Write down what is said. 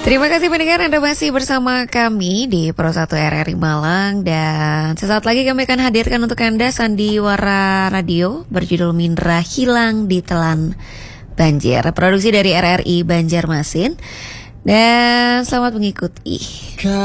Terima kasih pendengar, Anda masih bersama kami di Pro 1 RRI Malang. Dan sesaat lagi kami akan hadirkan untuk Anda Sandiwara Radio berjudul Mindra Hilang di Telan Banjir, produksi dari RRI Banjarmasin. Dan selamat mengikuti.